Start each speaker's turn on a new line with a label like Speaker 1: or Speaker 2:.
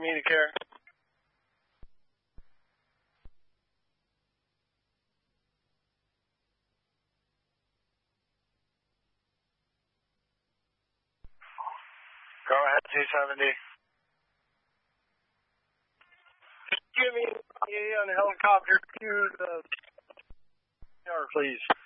Speaker 1: Communicare. Go ahead, 270. Just give me on the helicopter to the please.